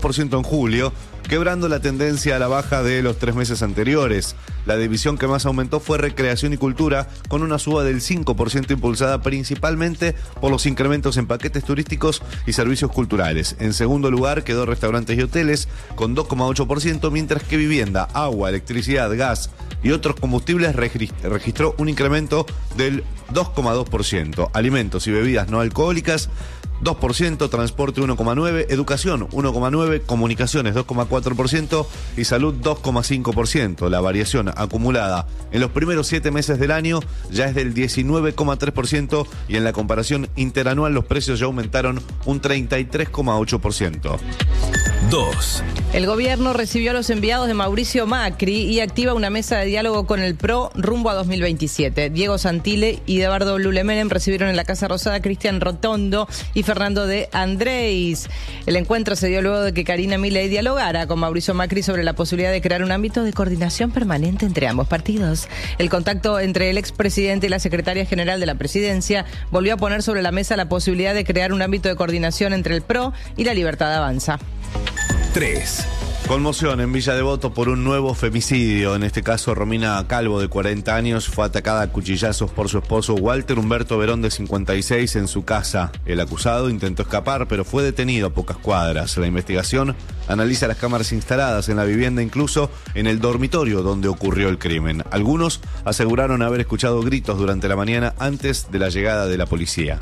2% en julio, quebrando la tendencia a la baja de los 3 meses anteriores. La división que más aumentó fue Recreación y Cultura, con una suba del 5% impulsada principalmente por los incrementos en paquetes turísticos y servicios culturales. En segundo lugar quedó Restaurantes y Hoteles, con 2,8%, mientras que Vivienda, Agua, Electricidad, Gas y otros combustibles registró un incremento del 2,2%. Alimentos y bebidas no alcohólicas, 2%, transporte 1,9%, educación 1,9%, comunicaciones 2,4% y salud 2,5%. La variación acumulada en los primeros 7 meses del año ya es del 19,3% y en la comparación interanual los precios ya aumentaron un 33,8%. 2. El gobierno recibió a los enviados de Mauricio Macri y activa una mesa de diálogo con el PRO rumbo a 2027. Diego Santile y Eduardo Lulemenem recibieron en la Casa Rosada a Cristian Rotondo y Fernando de Andrés. El encuentro se dio luego de que Karina Milei dialogara con Mauricio Macri sobre la posibilidad de crear un ámbito de coordinación permanente entre ambos partidos. El contacto entre el expresidente y la secretaria general de la presidencia volvió a poner sobre la mesa la posibilidad de crear un ámbito de coordinación entre el PRO y la Libertad Avanza. 3. Conmoción en Villa Devoto por un nuevo femicidio. En este caso, Romina Calvo, de 40 años, fue atacada a cuchillazos por su esposo Walter Humberto Verón, de 56, en su casa. El acusado intentó escapar, pero fue detenido a pocas cuadras. La investigación analiza las cámaras instaladas en la vivienda, incluso en el dormitorio donde ocurrió el crimen. Algunos aseguraron haber escuchado gritos durante la mañana antes de la llegada de la policía.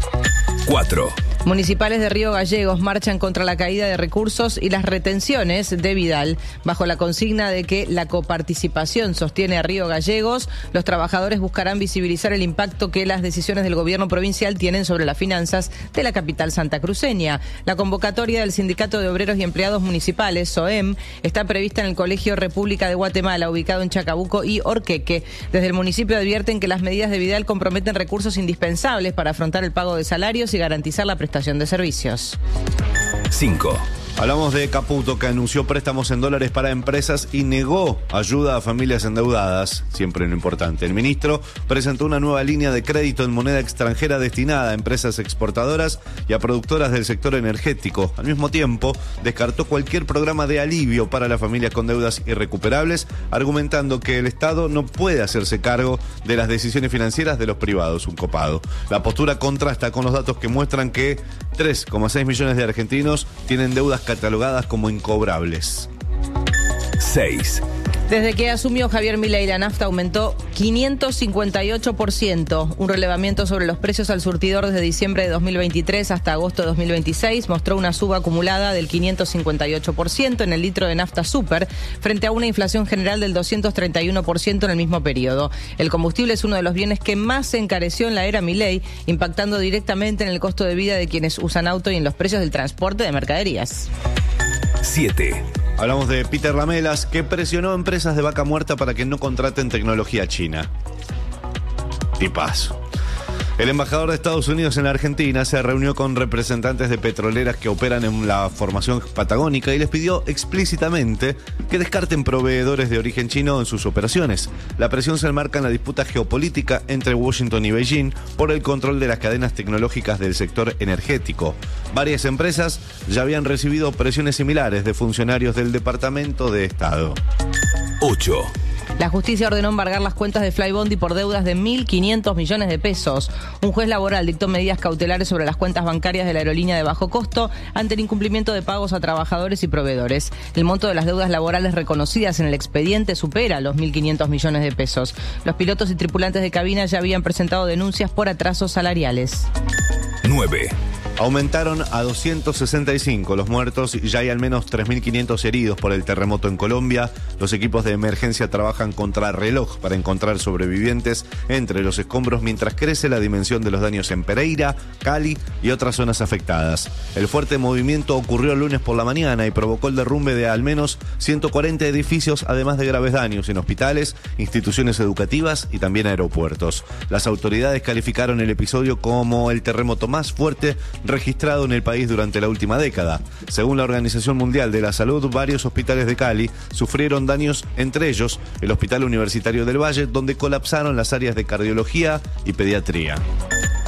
4. Municipales de Río Gallegos marchan contra la caída de recursos y las retenciones de Vidal. Bajo la consigna de que la coparticipación sostiene a Río Gallegos, los trabajadores buscarán visibilizar el impacto que las decisiones del gobierno provincial tienen sobre las finanzas de la capital santacruceña. La convocatoria del Sindicato de Obreros y Empleados Municipales, SOEM, está prevista en el Colegio República de Guatemala, ubicado en Chacabuco y Orqueque. Desde el municipio advierten que las medidas de Vidal comprometen recursos indispensables para afrontar el pago de salarios y garantizar la prestación de servicios. 5. Hablamos de Caputo, que anunció préstamos en dólares para empresas y negó ayuda a familias endeudadas, siempre lo importante. El ministro presentó una nueva línea de crédito en moneda extranjera destinada a empresas exportadoras y a productoras del sector energético. Al mismo tiempo, descartó cualquier programa de alivio para las familias con deudas irrecuperables, argumentando que el Estado no puede hacerse cargo de las decisiones financieras de los privados, un copado. La postura contrasta con los datos que muestran que 3,6 millones de argentinos tienen deudas catalogadas como incobrables. 6. Desde que asumió Javier Milei, la nafta aumentó 558%. Un relevamiento sobre los precios al surtidor desde diciembre de 2023 hasta agosto de 2026 mostró una suba acumulada del 558% en el litro de nafta super, frente a una inflación general del 231% en el mismo periodo. El combustible es uno de los bienes que más se encareció en la era Milei, impactando directamente en el costo de vida de quienes usan auto y en los precios del transporte de mercaderías. 7. Hablamos de Peter Lamelas, que presionó a empresas de vaca muerta para que no contraten tecnología china. Tipazo. El embajador de Estados Unidos en la Argentina se reunió con representantes de petroleras que operan en la formación patagónica y les pidió explícitamente que descarten proveedores de origen chino en sus operaciones. La presión se enmarca en la disputa geopolítica entre Washington y Beijing por el control de las cadenas tecnológicas del sector energético. Varias empresas ya habían recibido presiones similares de funcionarios del Departamento de Estado. 8. La justicia ordenó embargar las cuentas de Flybondi por deudas de 1.500 millones de pesos. Un juez laboral dictó medidas cautelares sobre las cuentas bancarias de la aerolínea de bajo costo ante el incumplimiento de pagos a trabajadores y proveedores. El monto de las deudas laborales reconocidas en el expediente supera los 1.500 millones de pesos. Los pilotos y tripulantes de cabina ya habían presentado denuncias por atrasos salariales. 9. Aumentaron a 265 los muertos y ya hay al menos 3.500 heridos por el terremoto en Colombia. Los equipos de emergencia trabajan contra reloj para encontrar sobrevivientes entre los escombros mientras crece la dimensión de los daños en Pereira, Cali y otras zonas afectadas. El fuerte movimiento ocurrió el lunes por la mañana y provocó el derrumbe de al menos 140 edificios, además de graves daños en hospitales, instituciones educativas y también aeropuertos. Las autoridades calificaron el episodio como el terremoto más fuerte registrado en el país durante la última década. Según la Organización Mundial de la Salud, varios hospitales de Cali sufrieron daños, entre ellos el Hospital Universitario del Valle, donde colapsaron las áreas de cardiología y pediatría.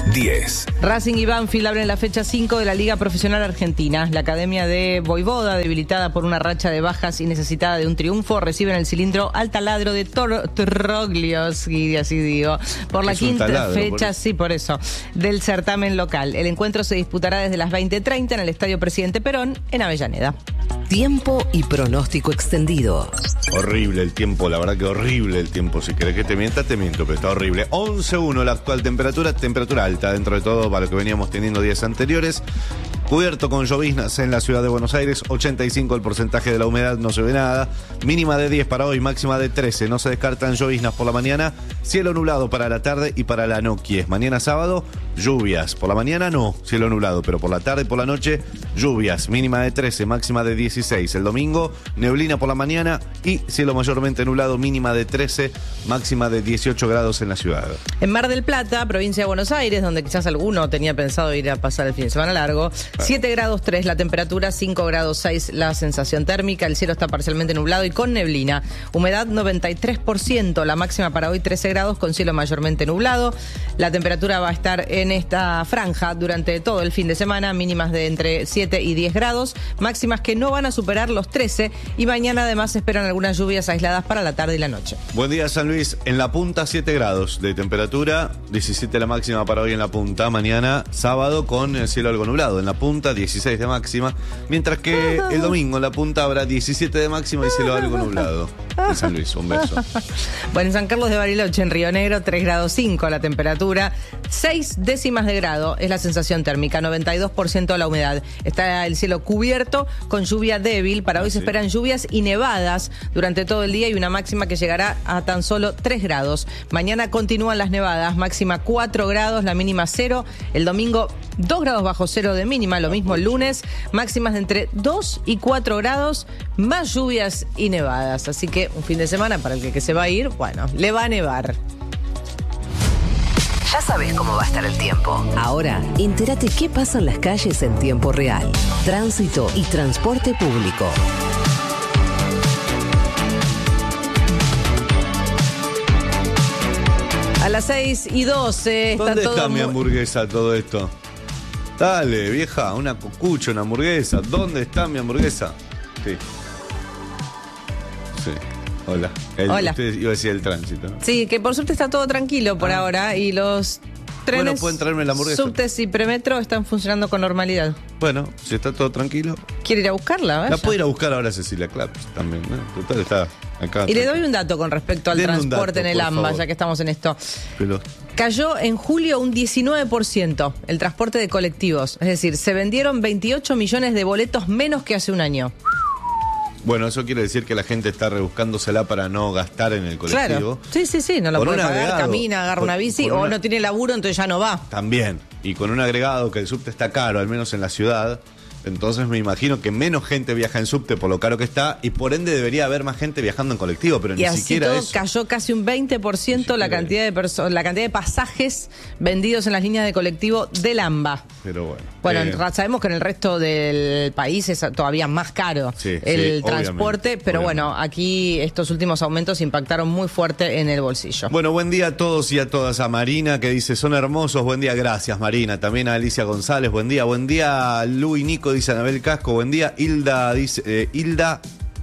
10. Racing y Banfield abren la fecha 5 de la Liga Profesional Argentina. La Academia de Voivoda, debilitada por una racha de bajas y necesitada de un triunfo, reciben el cilindro al taladro de Troglios, y así digo, por la Es un quinta taladro, fecha, sí, por eso, del certamen local. El encuentro se disputará desde las 20:30 en el Estadio Presidente Perón, en Avellaneda. Tiempo y pronóstico extendido. Horrible el tiempo, la verdad que horrible el tiempo. Si querés que te mienta, te miento, pero está horrible. 11.1 la actual temperatura alta dentro de todo para lo que veníamos teniendo días anteriores. Cubierto con lloviznas en la ciudad de Buenos Aires, 85 el porcentaje de la humedad, no se ve nada. Mínima de 10 para hoy, máxima de 13. No se descartan lloviznas por la mañana. Cielo nublado para la tarde y para la noche. Mañana sábado, lluvias. Por la mañana no, cielo nublado, pero por la tarde y por la noche, lluvias. Mínima de 13, máxima de 16. El domingo, neblina por la mañana y cielo mayormente nublado, mínima de 13, máxima de 18 grados en la ciudad. En Mar del Plata, provincia de Buenos Aires, donde quizás alguno tenía pensado ir a pasar el fin de semana largo, 7 grados 3 la temperatura, 5 grados 6 la sensación térmica, el cielo está parcialmente nublado y con neblina. Humedad 93%, la máxima para hoy 13 grados con cielo mayormente nublado. La temperatura va a estar en esta franja durante todo el fin de semana, mínimas de entre 7 y 10 grados, máximas que no van a superar los 13 y mañana además se esperan algunas lluvias aisladas para la tarde y la noche. Buen día, San Luis. En La Punta, 7 grados de temperatura, 17 la máxima para hoy en La Punta. Mañana, sábado, con el cielo algo nublado. En La Punta, 16 de máxima. Mientras que el domingo en La Punta habrá 17 de máxima y cielo algo nublado. En San Luis, un beso. Bueno, en San Carlos de Bariloche, en Río Negro, 3 grados 5 la temperatura, 6 décimas de grado es la sensación térmica, 92% la humedad. Está el cielo cubierto con lluvia débil. Para hoy se esperan lluvias y nevadas durante todo el día y una máxima que llegará a tan solo 3 grados. Mañana continúan las nevadas, máxima 4 grados, la mínima 0. El domingo 2 grados bajo cero de mínima, lo mismo el lunes, máximas de entre 2 y 4 grados, más lluvias y nevadas. Así que un fin de semana para el que se va a ir, bueno, le va a nevar. Ya sabes cómo va a estar el tiempo. Ahora, entérate qué pasa en las calles en tiempo real. Tránsito y transporte público. A las 6:12 está ¿Dónde todo está mi hamburguesa, todo esto? Dale, vieja, una cocucha, una hamburguesa. ¿Dónde está mi hamburguesa? Sí. Sí. Hola. Hola. Usted iba a decir el tránsito, ¿no? Sí, que por suerte está todo tranquilo por ahora y los trenes, Bueno, pueden traerme la hamburguesa. subtes y premetro están funcionando con normalidad. Bueno, si está todo tranquilo. ¿Quiere ir a buscarla? Vaya. La puede ir a buscar ahora Cecilia Claps también, ¿no? Total, está acá. Y le doy un dato con respecto al Denme un transporte dato, en el por AMBA, favor. ya que estamos en esto. Pero- Cayó en julio un 19% el transporte de colectivos. Es decir, se vendieron 28 millones de boletos menos que hace un año. Bueno, eso quiere decir que la gente está rebuscándosela para no gastar en el colectivo. Claro. Sí, no lo Con puede un pagar, agregado. camina, agarra una bici Con o una- no tiene laburo, entonces ya no va. También. Y con un agregado que el subte está caro, al menos en la ciudad. Entonces me imagino que menos gente viaja en subte por lo caro que está y por ende debería haber más gente viajando en colectivo, pero Y ni así siquiera todo eso. cayó casi un 20% la cantidad de la cantidad de pasajes vendidos en las líneas de colectivo del AMBA. Pero bueno. Bueno, sabemos que en el resto del país es todavía más caro Sí, el sí, transporte, obviamente, pero obviamente. bueno, aquí estos últimos aumentos impactaron muy fuerte en el bolsillo. Bueno, buen día a todos y a todas. A Marina que dice, son hermosos. Buen día, gracias Marina. También a Alicia González, buen día. Buen día Lu y Nico, dice Anabel Casco. Buen día Hilda, dice Hilda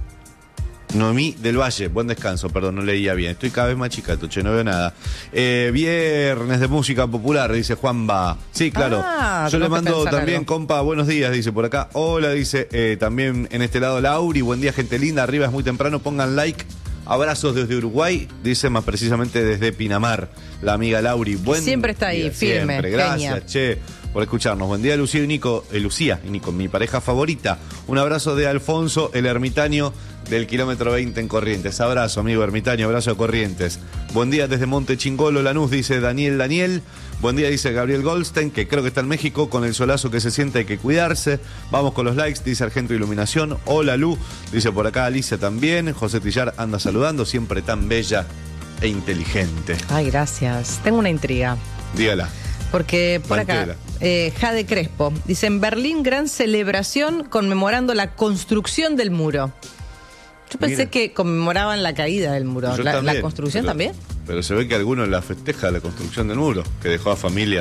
Noemí del Valle. Buen descanso, perdón, no leía bien. Estoy cada vez más chicato, che, no veo nada. Viernes de música popular, dice Juanba. Sí, claro. Ah, yo le tenemos que mando pensar también, algo. compa, buenos días, dice por acá. Hola, dice también en este lado Lauri. Buen día, gente linda. Arriba es muy temprano, pongan like. Abrazos desde Uruguay, dice más precisamente desde Pinamar, la amiga Lauri. Buen Siempre está ahí, día, firme, siempre. Gracias, genia. che, por escucharnos. Buen día, Lucía y Nico, mi pareja favorita. Un abrazo de Alfonso, el ermitaño del kilómetro 20 en Corrientes. Abrazo, amigo ermitaño, abrazo a Corrientes. Buen día desde Monte Chingolo, Lanús, dice Daniel. Buen día, dice Gabriel Goldstein, que creo que está en México, con el solazo que se siente hay que cuidarse. Vamos con los likes, dice Argento Iluminación. Hola, Lu, dice por acá Alicia también. José Tillar anda saludando, siempre tan bella e inteligente. Ay, gracias. Tengo una intriga. Dígala. Porque por Tranquila. acá, Jade Crespo dice, en Berlín gran celebración conmemorando la construcción del muro. Yo pensé Mira. que conmemoraban la caída del muro. Yo ¿La también, construcción pero- también? Pero se ve que algunos la festeja la construcción del muro, que dejó a familias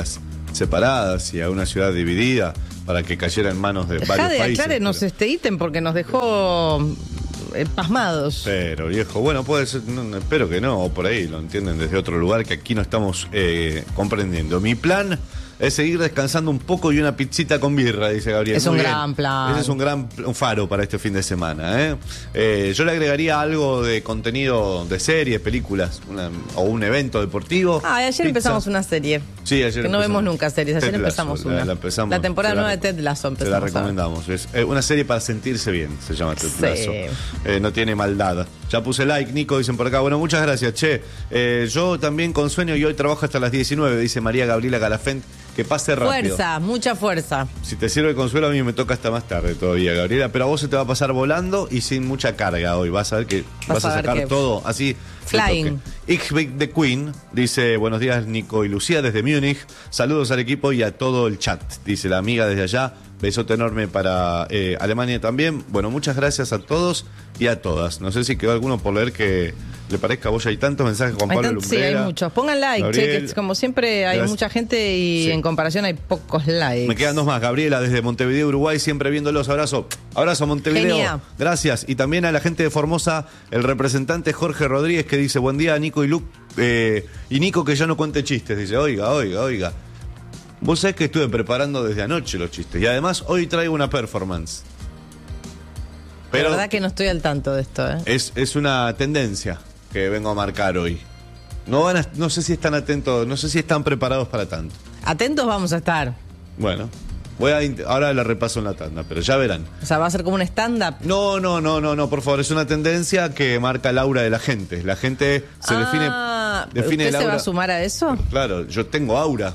separadas y a una ciudad dividida para que cayera en manos de varios países. Aclárenos este ítem porque nos dejó pasmados. Pero viejo, bueno, puede ser, espero que no, o por ahí lo entienden desde otro lugar que aquí no estamos comprendiendo. Mi plan es seguir descansando un poco y una pizzita con birra, dice Gabriel. Es un gran plan. Ese es un faro para este fin de semana. Yo le agregaría algo de contenido de series, películas, o un evento deportivo. Ayer empezamos una serie. Sí, ayer que no vemos nunca series, ayer empezamos una. La temporada nueva de Ted Lasso empezamos. Te la recomendamos. Es una serie para sentirse bien, se llama Ted Lasso. No tiene maldad. Ya puse like, Nico, dicen por acá. Bueno, muchas gracias, che. Yo también con sueño y hoy trabajo hasta las 19, dice María Gabriela Galafent. Que pase rápido. Fuerza, mucha fuerza. Si te sirve consuelo, a mí me toca hasta más tarde todavía, Gabriela. Pero a vos se te va a pasar volando y sin mucha carga hoy. Vas a ver que vas a sacar todo así. Flying. Ixvik the Queen dice: buenos días, Nico y Lucía, desde Múnich. Saludos al equipo y a todo el chat. Dice la amiga desde allá. Besote enorme para Alemania también. Bueno, muchas gracias a todos y a todas. No sé si quedó alguno por leer que le parezca a vos. Hay tantos mensajes, Juan Pablo Lumbrera. Sí, hay muchos. Pongan like, Gabriel, che, que como siempre hay mucha gente y en comparación hay pocos likes. Me quedan dos más. Gabriela desde Montevideo, Uruguay, siempre viéndolos. Abrazo. Abrazo, Montevideo. Genia. Gracias. Y también a la gente de Formosa, el representante Jorge Rodríguez, que dice: buen día, Nico y Luke. Y Nico, que ya no cuente chistes. Dice: oiga. Vos sabés que estuve preparando desde anoche los chistes. Y además hoy traigo una performance. Pero la verdad que no estoy al tanto de esto, Es una tendencia que vengo a marcar hoy. No sé si están atentos, no sé si están preparados para tanto. Atentos vamos a estar. Bueno, ahora la repaso en la tanda, pero ya verán. O sea, va a ser como un stand-up. No, por favor, es una tendencia que marca el aura de la gente. La gente se define ¿Usted el se aura. va a sumar a eso? Claro, yo tengo aura.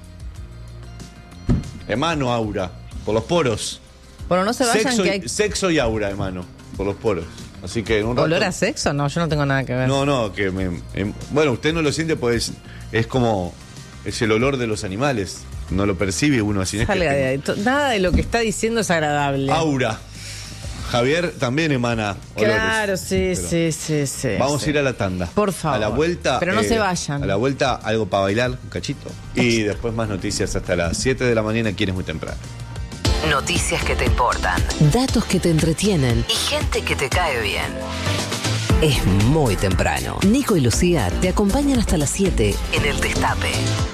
Emano aura, por los poros. Bueno, no se vayan Sexo y aura, emano, por los poros. Así que en un rato... ¿Olor a sexo? No, yo no tengo nada que ver. No, que bueno, usted no lo siente, pues es como... Es el olor de los animales. No lo percibe uno así. Salga de ahí. Nada de lo que está diciendo es agradable. Aura. Javier también emana olores. Claro, sí. Vamos a ir a la tanda. Por favor. A la vuelta. Pero no se vayan. A la vuelta, algo para bailar, un cachito. Y después más noticias hasta las 7 de la mañana, aquí es muy temprano. Noticias que te importan, datos que te entretienen y gente que te cae bien. Es muy temprano. Nico y Lucía te acompañan hasta las 7 en El Destape.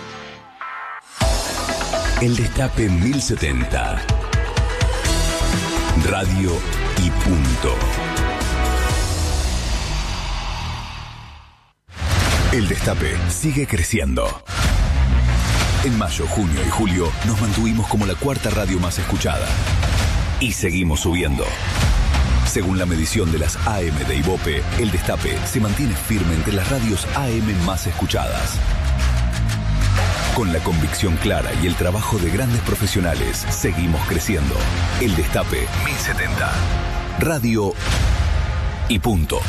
El Destape 1070. Radio y punto. El Destape sigue creciendo. En mayo, junio y julio nos mantuvimos como la cuarta radio más escuchada. Y seguimos subiendo. Según la medición de las AM de Ibope, El Destape se mantiene firme entre las radios AM más escuchadas. Con la convicción clara y el trabajo de grandes profesionales, seguimos creciendo. El Destape 1070. Radio y punto.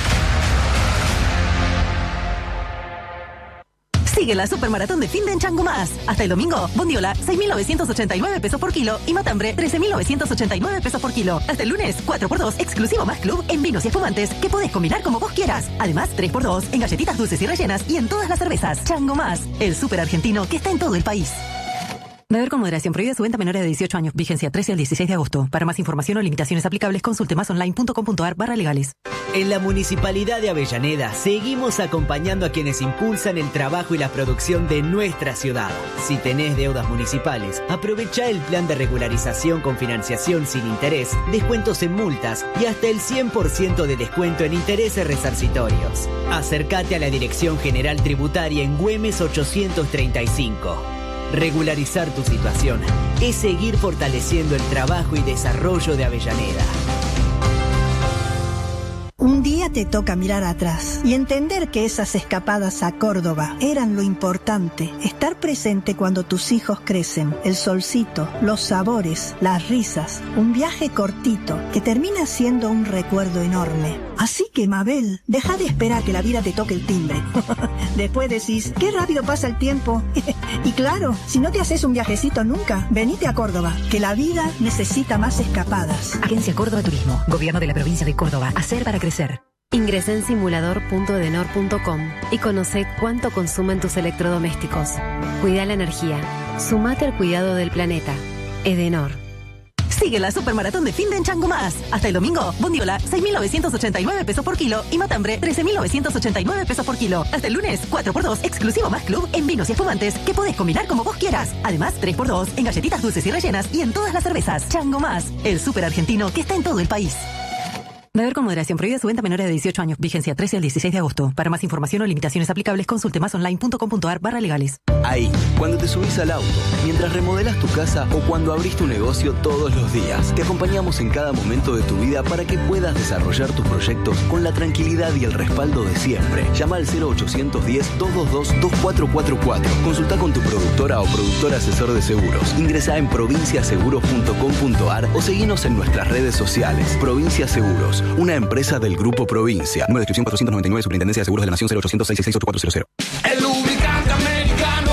Sigue la supermaratón de fin de en Chango Más. Hasta el domingo, bondiola, 6.989 pesos por kilo y matambre, 13.989 pesos por kilo. Hasta el lunes, 4x2, exclusivo Más Club en vinos y espumantes que podés combinar como vos quieras. Además, 3x2 en galletitas dulces y rellenas y en todas las cervezas. Chango Más, el súper argentino que está en todo el país. Beber con moderación. Prohibida su venta a menores de 18 años. Vigencia 13 al 16 de agosto. Para más información o limitaciones aplicables, consulte masonline.com.ar/legales. En la Municipalidad de Avellaneda seguimos acompañando a quienes impulsan el trabajo y la producción de nuestra ciudad. Si tenés deudas municipales, aprovecha el plan de regularización con financiación sin interés, descuentos en multas y hasta el 100% de descuento en intereses resarcitorios. Acércate a la Dirección General Tributaria en Güemes 835. Regularizar tu situación es seguir fortaleciendo el trabajo y desarrollo de Avellaneda. Un día te toca mirar atrás y entender que esas escapadas a Córdoba eran lo importante. Estar presente cuando tus hijos crecen, el solcito, los sabores, las risas, un viaje cortito que termina siendo un recuerdo enorme. Así que, Mabel, deja de esperar que la vida te toque el timbre. Después decís, qué rápido pasa el tiempo. Y claro, si no te haces un viajecito nunca, venite a Córdoba, que la vida necesita más escapadas. Agencia Córdoba Turismo, Gobierno de la Provincia de Córdoba. Hacer para crecer. Ingresá en simulador.denor.com y conoce cuánto consumen tus electrodomésticos. Cuida la energía. Sumate al cuidado del planeta. Edenor. Sigue la supermaratón de fin de en Chango Más. Hasta el domingo, bondiola, 6.989 pesos por kilo y matambre, 13.989 pesos por kilo. Hasta el lunes, 4x2 exclusivo más club en vinos y espumantes que podés combinar como vos quieras. Además, 3x2 en galletitas dulces y rellenas y en todas las cervezas. Chango Más, el súper argentino que está en todo el país. Beber con moderación. Prohibida su venta a menores de 18 años. Vigencia 13 al 16 de agosto. Para más información o limitaciones aplicables, consulte masonline.com.ar/legales. Ahí, cuando te subís al auto, mientras remodelas tu casa o cuando abrís tu negocio todos los días, te acompañamos en cada momento de tu vida para que puedas desarrollar tus proyectos con la tranquilidad y el respaldo de siempre. Llama al 0810-222-2444. Consulta con tu productora o productor asesor de seguros. Ingresá en provinciaseguros.com.ar o seguinos en nuestras redes sociales. Provincia Seguros, una empresa del Grupo Provincia. Número de descripción 499, Superintendencia de Seguros de la Nación, 0800-666-8400. El lubricante americano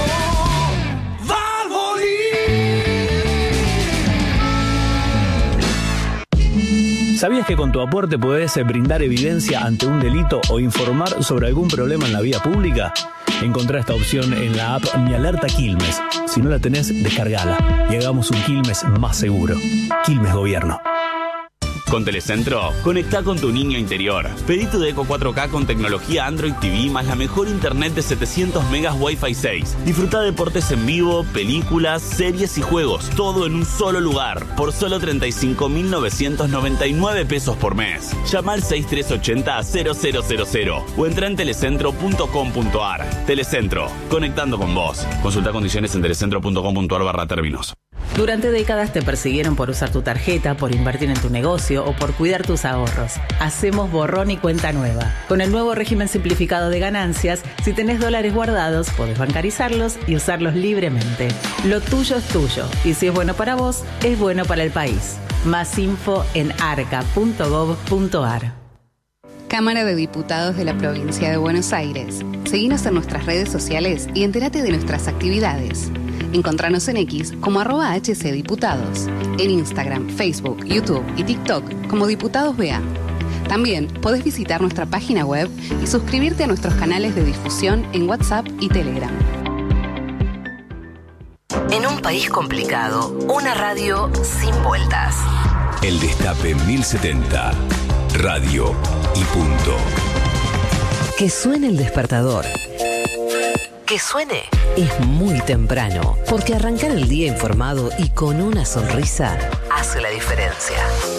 Valvoline. ¿Sabías que con tu aporte podés brindar evidencia ante un delito o informar sobre algún problema en la vía pública? Encontrá esta opción en la app Mi Alerta Quilmes. Si no la tenés, descargala y hagamos un Quilmes más seguro. Quilmes Gobierno. Con Telecentro, conectá con tu niño interior. Pedí tu Deco 4K con tecnología Android TV más la mejor internet de 700 megas Wi-Fi 6. Disfruta deportes en vivo, películas, series y juegos, todo en un solo lugar, por solo 35.999 pesos por mes. Llama al 6380-0000 o entra en telecentro.com.ar. Telecentro, conectando con vos. Consulta condiciones en telecentro.com.ar/términos. Durante décadas te persiguieron por usar tu tarjeta, por invertir en tu negocio o por cuidar tus ahorros. Hacemos borrón y cuenta nueva. Con el nuevo régimen simplificado de ganancias, si tenés dólares guardados, podés bancarizarlos y usarlos libremente. Lo tuyo es tuyo y si es bueno para vos, es bueno para el país. Más info en arca.gov.ar. Cámara de Diputados de la Provincia de Buenos Aires. Seguinos en nuestras redes sociales y entérate de nuestras actividades. Encontranos en X como @HCDiputados, en Instagram, Facebook, YouTube y TikTok como Diputados BA. También podés visitar nuestra página web y suscribirte a nuestros canales de difusión en WhatsApp y Telegram. En un país complicado, una radio sin vueltas. El Destape 1070. Radio y punto. Que suene el despertador. Que suene es muy temprano, porque arrancar el día informado y con una sonrisa hace la diferencia.